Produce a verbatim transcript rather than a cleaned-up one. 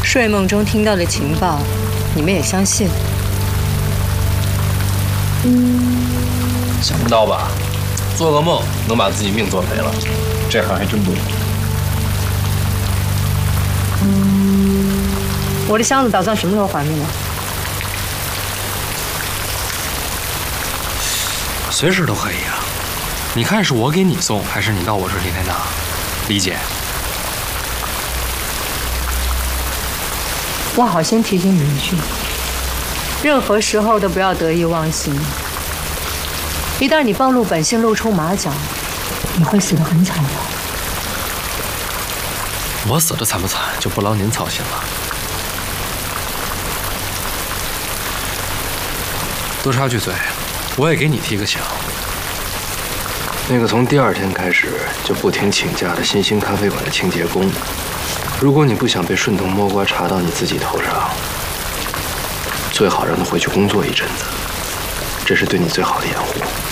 睡梦中听到的情报，你们也相信？ 想不到吧？做个梦能把自己命做没了，这行还真不容易。 我的箱子打算什么时候还给我？ 随时都可以啊。你看是我给你送，还是你到我这里来拿？李姐， 我好先提醒你一句，任何时候都不要得意忘形。一旦你暴露本性，露出马脚，你会死得很惨的。 我死的惨不惨，就不劳您操心了。多插句嘴，我也给你提个醒。 那个从第二天开始就不停请假的新兴咖啡馆的清洁工，如果你不想被顺藤摸瓜查到你自己头上，最好让他回去工作一阵子，这是对你最好的掩护。